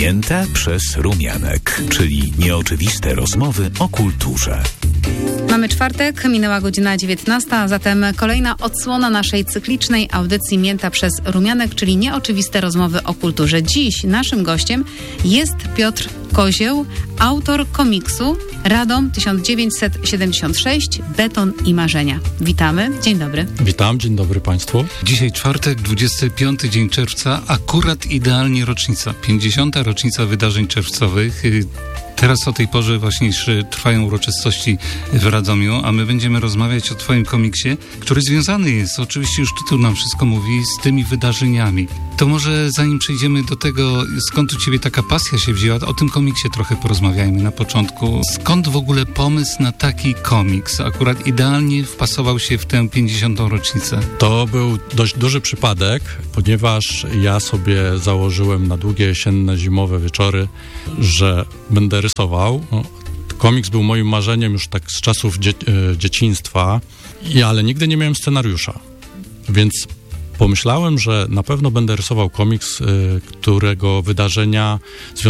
Mięta przez rumianek, czyli nieoczywiste rozmowy o kulturze. Mamy czwartek, minęła godzina 19, a zatem kolejna odsłona naszej cyklicznej audycji Mięta przez rumianek, czyli nieoczywiste rozmowy o kulturze. Dziś naszym gościem jest Piotr Kozieł, autor komiksu Radom 1976, Beton i marzenia. Witamy, dzień dobry. Witam, dzień dobry Państwu. Dzisiaj czwartek, 25 dzień czerwca, akurat idealnie rocznica, 50. rocznica wydarzeń czerwcowych. Teraz o tej porze właśnie trwają uroczystości w Radomiu, a my będziemy rozmawiać o Twoim komiksie, który związany jest, oczywiście już tytuł nam wszystko mówi, z tymi wydarzeniami. To może zanim przejdziemy do tego, skąd u Ciebie taka pasja się wzięła, o tym komiksie trochę porozmawiajmy na początku. Skąd w ogóle pomysł na taki komiks? Akurat idealnie wpasował się w tę 50. rocznicę. To był dość duży przypadek, ponieważ ja sobie założyłem na długie jesienne, zimowe wieczory, że będę rysował. Komiks był moim marzeniem już tak z czasów dzieciństwa, ale nigdy nie miałem scenariusza. Więc pomyślałem, że na pewno będę rysował komiks, którego wydarzenia